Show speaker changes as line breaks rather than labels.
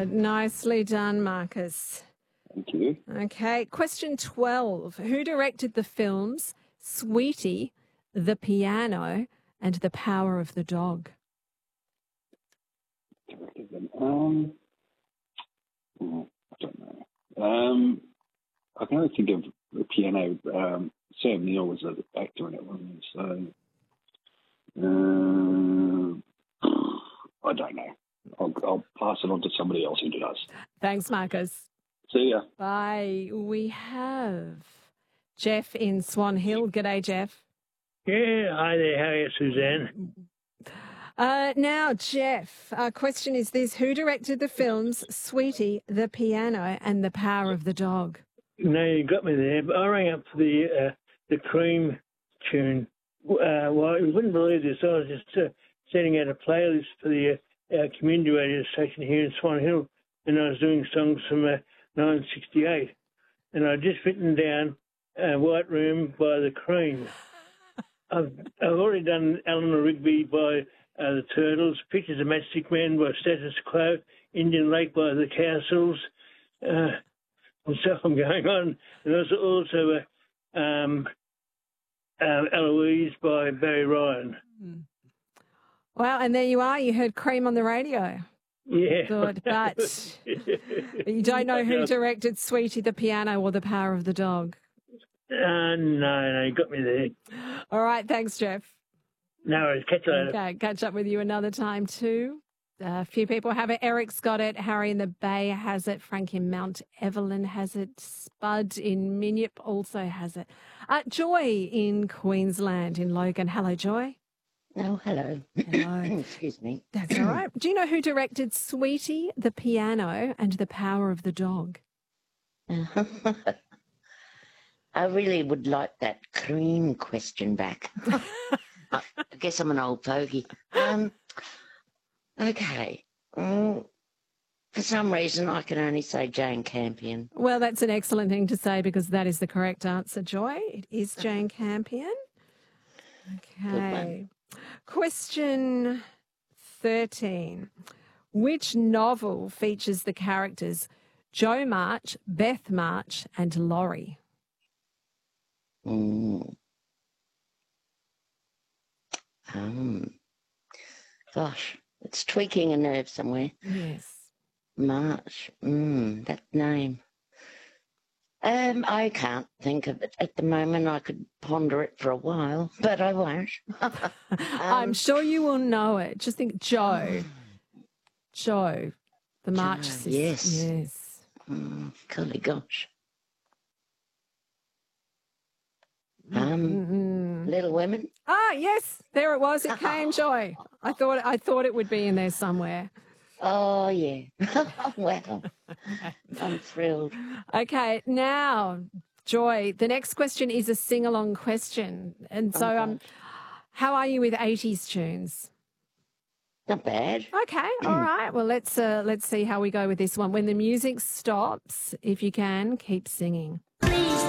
good. Nicely done, Marcus.
Thank you.
Okay, question 12. Who directed the films Sweetie, The Piano, and The Power of the Dog?
I don't know. I can only think of The Piano. Sam Neill was an actor in it, wasn't he? So, I don't know. I'll pass it on to somebody else who does.
Thanks, Marcus.
See ya.
Bye. We have Jeff in Swan Hill. G'day, Jeff.
Yeah, hi there. How are you, Suzanne?
Now, Jeff, our question is this. Who directed the films Sweetie, The Piano, and The Power of the Dog?
No, you got me there. But I rang up for the Cream tune. Well, you wouldn't believe this. I was just setting out a playlist for the community radio station here in Swan Hill, and I was doing songs from 1968. And I'd just written down White Room by the Cream. I've already done Eleanor Rigby by the Turtles, Pictures of Matchstick Man by Status Quo, Indian Lake by the Castles, and so I'm going on. And also Eloise by Barry Ryan.
Well, and there you are. You heard Cream on the radio.
Yeah.
Good, but you don't know who directed Sweetie, The Piano, or The Power of the Dog?
No, you got me there.
All right, thanks, Jeff.
No worries. Catch you later.
Okay, catch up with you another time too. A few people have it. Eric's got it. Harry in the Bay has it. Frank in Mount Evelyn has it. Spud in Minyip also has it. Joy in Queensland in Logan. Hello, Joy.
Oh, hello.
Hello.
Excuse me.
That's all right. Do you know who directed Sweetie, The Piano, and The Power of the Dog?
I really would like that Cream question back. I guess I'm an old fogey. Okay. For some reason, I can only say Jane Campion.
Well, that's an excellent thing to say because that is the correct answer, Joy. It is Jane Campion. Okay. Question 13. Which novel features the characters Jo March, Beth March, and Laurie?
Gosh, it's tweaking a nerve somewhere.
Yes.
March. That name. I can't think of it at the moment. I could ponder it for a while, but I won't.
I'm sure you will know it. Just think Jo. Jo. The March sister.
Yes.
Yes.
Golly gosh. Little Women.
Ah, yes, there it was. It came, Joy. I thought it would be in there somewhere.
Oh, yeah. Well, I'm thrilled.
Okay, now, Joy, the next question is a sing-along question. And so how are you with 80s tunes?
Not bad.
Okay, all right. Well, let's see how we go with this one. When the music stops, if you can, keep singing.